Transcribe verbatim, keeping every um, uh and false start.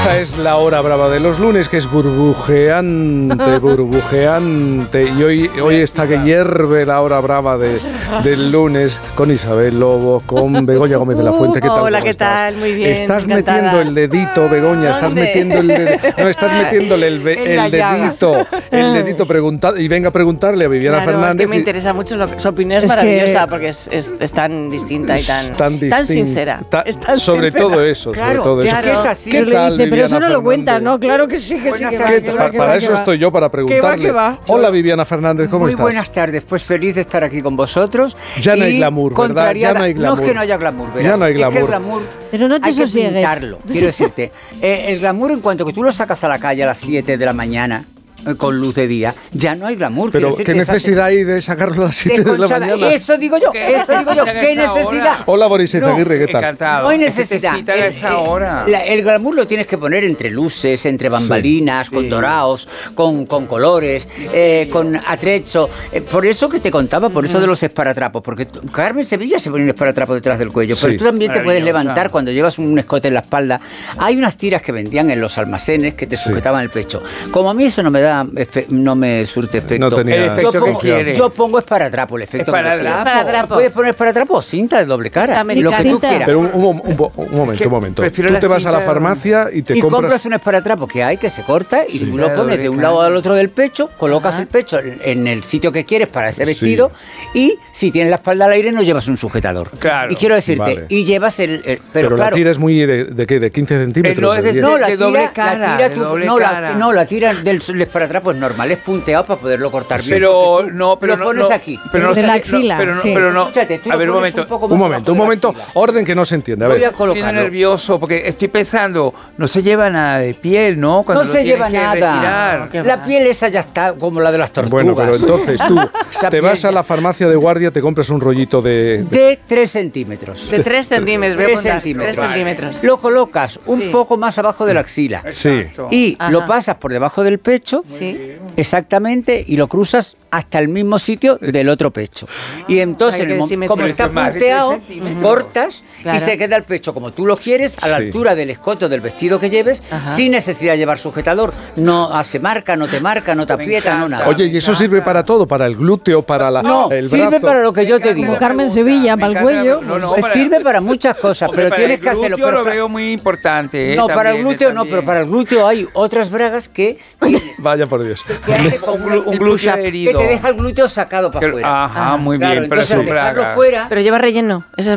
Esta es la hora brava de los lunes, que es burbujeante, burbujeante. Y hoy, hoy está que hierve la hora brava de, del lunes con Isabel Lobo, con Begoña Gómez de la Fuente. ¿Qué tal? Hola, ¿qué estás? tal? Muy bien. Estás encantada. metiendo el dedito, Begoña, estás ¿Dónde? metiendo el dedito. No, estás metiéndole el, el dedito, el dedito preguntando. Y venga a preguntarle a Viviana Claro, Fernández. Es que me interesa mucho, lo, su opinión es, Es maravillosa que- porque es, es, es tan distinta y tan, tan, tan distin- sincera. ta- es tan sobre sincera. todo eso, Claro, sobre todo eso. claro. ¿Qué, Es así. ¿qué Pero le tal, dice, pero Viviana eso no lo cuenta, Fernández? ¿no? Claro que sí, que Buenas sí, que tardes. va, que Pa- va, que para va, eso que va. estoy yo, para preguntarle. que va. Hola, Viviana Fernández, ¿cómo Muy estás? buenas tardes, pues feliz de estar aquí con vosotros. Ya no hay Y glamour, ¿verdad? contrariada- Ya no hay glamour. No es que no haya glamour, ¿verdad? Ya no hay Es que glamour. el glamour Pero no te hay que sosiegues. pintarlo, quiero decirte. Eh, el glamour, en cuanto que tú lo sacas a la calle a las siete de la mañana, eh, con luz de día, ya no hay glamour. Pero, quiero ¿qué decirte, esa- necesidad hay de sacarlo a las siete de la desconchada. mañana? Eso digo yo, eso digo yo, ¿qué necesidad? Hola, Boris Izaguirre, ¿qué tal? Encantado. No hay Es que necesidad. te citan a El, esa hora. eh, la- el glamour lo tienes que poner entre luces, entre bambalinas, con dorados, con, con colores, eh, con atrezzo. Eh, por eso que te contaba, por eso de los esparatrapos, porque tú- Carmen Sevilla se pone un esparatrapo detrás del cuello, Sí. pero tú también te puedes Maravillosa. levantar cuando llevas un escote en la espalda. Hay unas tiras que vendían en los almacenes que te Sí. sujetaban el pecho. Como a mí eso no me da, efe- no me surte efecto. No tenía- El efecto yo que pongo, quiere. yo pongo esparatrapo, el efecto que yo quiero. Esparadrapo. Esparadrapo. Puedes poner esparatrapo o cinta de doble cara, Americana. lo que tú Cinta. quieras. Pero un, un, un, un- un momento, que un momento. prefiero Tú la te vas a la cinta- farmacia y te y compras... compras un esparatrapo que hay que se corta y Sí. tú lo Claro, pones de un claro. lado al otro del pecho, colocas Ajá. el pecho en, en el sitio que quieres para ese Sí. vestido y si tienes la espalda al aire no llevas un sujetador. Claro. Y quiero decirte, Vale. y llevas el... el- pero, Pero claro, la tira es muy... ¿De, de qué? ¿De quince centímetros? Eh, no, es ¿De de- diez? no, la de tira, doble la cara, tira de tú- doble no, la, cara. no, la tira del del esparatrapo es normal, es punteado para poderlo cortar bien. Pero porque tú no, pero lo no, pones no, aquí. pero no De sé- la no, axila, pero no, sí. pero no. Escúchate, tú A lo ver, un pones momento. poco más Un momento, un abajo de la momento. axila. Orden que no se entiende. A Voy ver. a Estoy colocarlo. nervioso porque estoy pensando, no se lleva nada de piel, ¿no? Cuando No lo se tienes lleva que nada. retirar. Qué La va. piel esa ya está como la de las tortugas. Bueno, pero entonces tú Esa te piel vas a ya- la farmacia de guardia, te compras un rollito de... de tres centímetros. De tres centímetros, voy a Tres apuntar. centímetros. Tres centímetros. Lo colocas un Sí. poco más abajo de la axila Sí. Exacto. y Ajá. lo pasas por debajo del pecho Sí. exactamente y lo cruzas hasta el mismo sitio del otro pecho. Y entonces, Ay, qué en el mo- simetría. como Pero está esto es más de tres punteado, centímetros. cortas Claro. y se queda el pecho como tú lo quieres, a la Sí. altura del escote o del vestido que lleves, Ajá. sin necesidad de llevar sujetador. No hace marca, no te marca, no te Me aprieta, no encanta. nada. Oye, ¿y eso sirve para todo? ¿Para el glúteo, para la, no, el sirve brazo? para lo que yo te digo. Como Carmen Sevilla, para el cuello. No, no, Pues para- sirve para muchas cosas, Hombre, pero para tienes el que hacerlo. glúteo pero lo para- veo muy importante. ¿eh? No, para el También, glúteo no, también. pero para el glúteo hay otras bragas que, Vaya por Dios. que hace como Un glu- un el glúteo push-up, que herido. te deja el glúteo sacado para Que- afuera. Ajá, muy Claro, bien, pero entonces son al dejarlo bragas. fuera, Pero lleva relleno. Esa